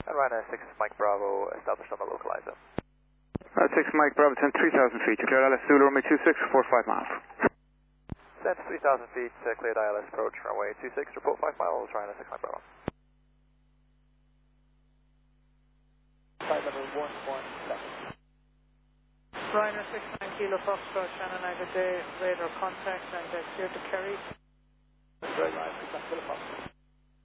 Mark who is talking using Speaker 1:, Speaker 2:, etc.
Speaker 1: And Ryanair 6 Mike Bravo, established on the localizer.
Speaker 2: 6 Mike Bravo, 10, 3,000 feet. Declare ILS Zulu, runway 26, 45 miles.
Speaker 1: Set 3,000 feet, cleared ILS approach, runway 26, report 5 miles, Ryanair 6 Mike Bravo. Flight level 117.
Speaker 3: Ryanair 69 Kilo Foxtrot, Shannon Agaday, radar contact and clear to Kerry.
Speaker 1: Very nice, exactly.